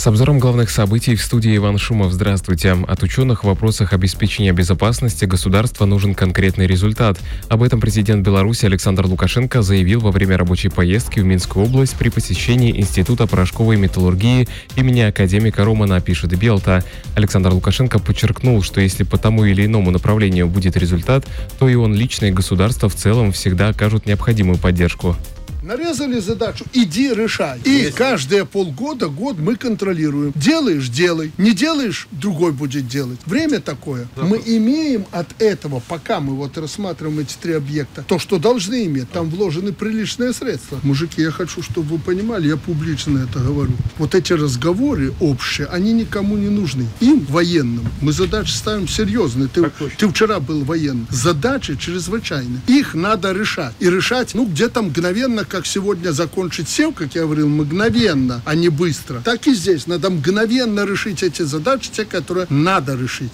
С обзором главных событий в студии Иван Шумов. Здравствуйте. От ученых в вопросах обеспечения безопасности государства нужен конкретный результат. Об этом президент Беларуси Александр Лукашенко заявил во время рабочей поездки в Минскую область при посещении Института порошковой металлургии имени академика Романа, пишет Белта. Александр Лукашенко подчеркнул, что если по тому или иному направлению будет результат, то и он лично, и государство в целом всегда окажут необходимую поддержку. Нарезали задачу, иди решай. И каждые полгода, год мы контролируем. Делаешь — делай. Не делаешь — другой будет делать. Время такое. Да. Мы имеем от этого, пока мы вот рассматриваем эти три объекта, то, что должны иметь. Там вложены приличные средства. Мужики, я хочу, чтобы вы понимали, я публично это говорю. Вот эти разговоры общие, они никому не нужны. Им, военным, мы задачи ставим серьезные. Ты вчера был военным. Задачи чрезвычайные. Их надо решать. И решать, где-то мгновенно, как сегодня закончить СЕВ, как я говорил, мгновенно, а не быстро. Так и здесь. Надо мгновенно решить эти задачи, те, которые надо решить.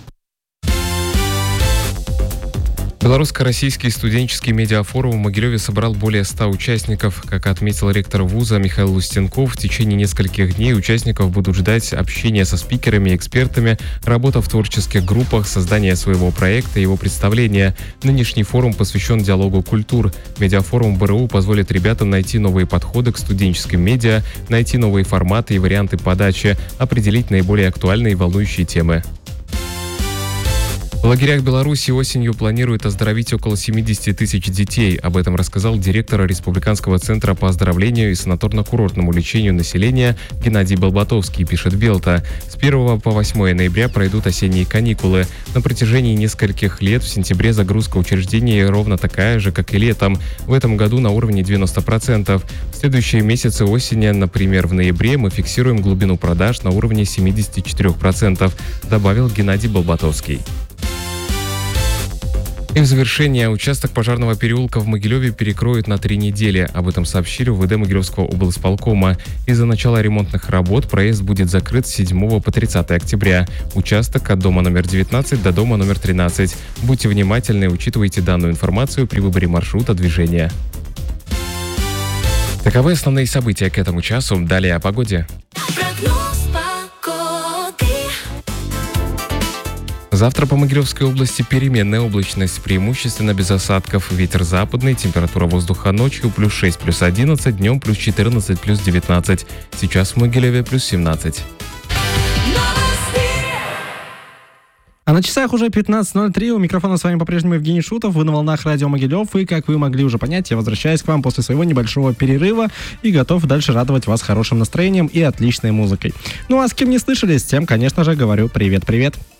Белорусско-российский студенческий медиафорум в Могилеве собрал более 100 участников. Как отметил ректор вуза Михаил Лустенков, в течение нескольких дней участников будут ждать общения со спикерами и экспертами, работа в творческих группах, создание своего проекта и его представления. Нынешний форум посвящен диалогу культур. Медиафорум БРУ позволит ребятам найти новые подходы к студенческим медиа, найти новые форматы и варианты подачи, определить наиболее актуальные и волнующие темы. В лагерях Беларуси осенью планируют оздоровить около 70 тысяч детей. Об этом рассказал директор Республиканского центра по оздоровлению и санаторно-курортному лечению населения Геннадий Болбатовский, пишет Белта. С 1 по 8 ноября пройдут осенние каникулы. На протяжении нескольких лет в сентябре загрузка учреждений ровно такая же, как и летом. В этом году на уровне 90%. В следующие месяцы осени, например, в ноябре, мы фиксируем глубину продаж на уровне 74%, добавил Геннадий Болбатовский. И в завершение, участок Пожарного переулка в Могилеве перекроют на 3 недели. Об этом сообщили в ВД Могилевского облсполкома. Из-за начала ремонтных работ проезд будет закрыт с 7 по 30 октября. Участок от дома номер 19 до дома номер 13. Будьте внимательны и учитывайте данную информацию при выборе маршрута движения. Таковы основные события к этому часу. Далее о погоде. Завтра по Могилевской области переменная облачность, преимущественно без осадков. Ветер западный, температура воздуха ночью плюс 6, плюс 11, днем плюс 14, плюс 19. Сейчас в Могилеве плюс 17. А на часах уже 15:03. У микрофона с вами по-прежнему Евгений Шутов. Вы на волнах радио Могилев. И, как вы могли уже понять, я возвращаюсь к вам после своего небольшого перерыва и готов дальше радовать вас хорошим настроением и отличной музыкой. Ну а с кем не слышали, с тем, конечно же, говорю привет-привет.